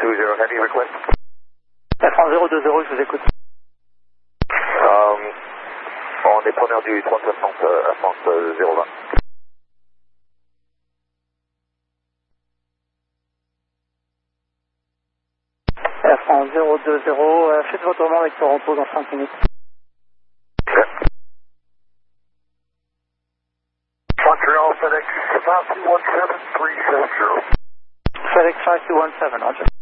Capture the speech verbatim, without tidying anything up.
two zero, heavy request. Air France zéro deux zéro, je vous écoute. Um, on est preneur du trois cent soixante, euh, Air France euh, zéro vingt. Air France zéro deux zéro, euh, faites votre demande avec Toronto dans cinq minutes. Montreal FedEx five two one seven three seven zero. FedEx five two one seven, roger.